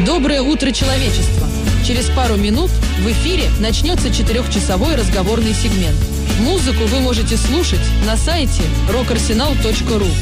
Доброе утро, человечество! Через пару минут в эфире начнется 4-часовой разговорный сегмент. Музыку вы можете слушать на сайте rockarsenal.ru.